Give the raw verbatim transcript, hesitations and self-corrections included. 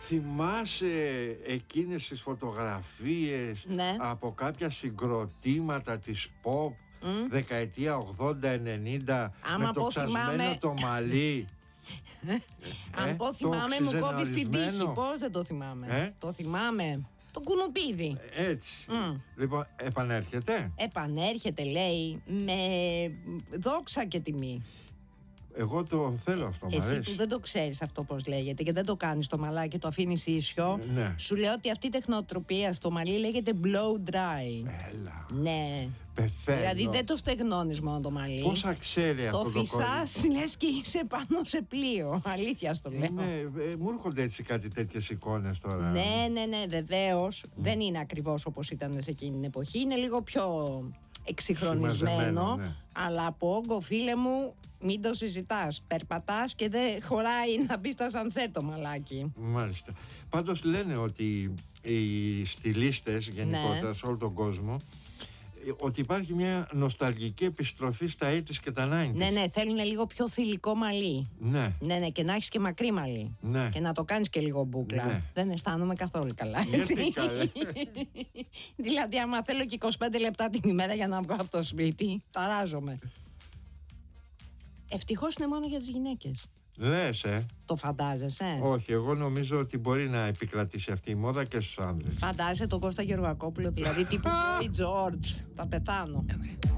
θυμάσαι εκείνες τις φωτογραφίες, ναι, από κάποια συγκροτήματα της pop mm. δεκαετία ογδόντα ενενήντα με το ξασμένο θυμάμαι... το μαλλί? Αν ε, πω θυμάμαι μου κόβεις την τύχη. Πώς δεν το θυμάμαι? ε? Το θυμάμαι. Το κουνουπίδι. Έτσι. Mm. Λοιπόν, επανέρχεται. Επανέρχεται, λέει, με δόξα και τιμή. Εγώ το θέλω αυτό, Εσύ μ' αρέσει. Που δεν το ξέρεις αυτό πώς λέγεται και δεν το κάνεις το μαλάκι, το αφήνεις ίσιο. Ναι. Σου λέω ότι αυτή η τεχνοτροπία στο μαλλί λέγεται blow dry. Έλα. Ναι. Πεθαίνω. Δηλαδή δεν το στεγνώνεις μόνο το μαλλί. Πόσα ξέρει αυτό το κορίτσι. Το φυσάς λες και είσαι πάνω σε πλοίο. Αλήθεια στο λέω. Ναι, ε, μου έρχονται έτσι κάτι τέτοιες εικόνες τώρα. Ναι, ναι, ναι, βεβαίως. Mm. Δεν είναι ακριβώς όπως ήταν σε εκείνη την εποχή. Είναι λίγο πιο εξυγχρονισμένο. Ναι. Αλλά από όγκο, φίλε μου, μην το συζητάς. Περπατάς και δεν χωράει να μπει στα σανσέ το μαλάκι. Μάλιστα. Πάντως λένε ότι οι στιλίστες γενικότερα, ναι, σε όλο τον κόσμο, ότι υπάρχει μια νοσταλγική επιστροφή στα ογδόντα και τα ενενήντα. Ναι, ναι, θέλουν λίγο πιο θηλυκό μαλλί. Ναι. Ναι, ναι, και να έχεις και μακρύ μαλλί. Ναι. Και να το κάνεις και λίγο μπούκλα. Ναι. Δεν αισθάνομαι καθόλου καλά, έτσι. Γιατί καλά? Δηλαδή, άμα θέλω και είκοσι πέντε λεπτά την ημέρα για να βγω από το σπίτι, ταράζομαι. Ευτυχώς είναι μόνο για τις γυναίκες. Λες, ε. Το φαντάζεσαι? Όχι, εγώ νομίζω ότι μπορεί να επικρατήσει αυτή η μόδα και στους άντρες. Φαντάζεσαι τον Κώστα Γεωργακόπουλο, δηλαδή τύπου Boy George. Θα πεθάνω. Okay.